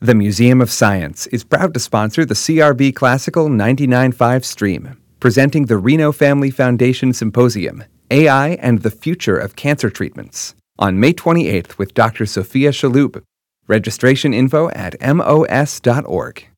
The Museum of Science is proud to sponsor the CRB Classical 99.5 stream, presenting the Reno Family Foundation Symposium, AI and the Future of Cancer Treatments, on May 28th with Dr. Sophia Shaloub. Registration info at mos.org.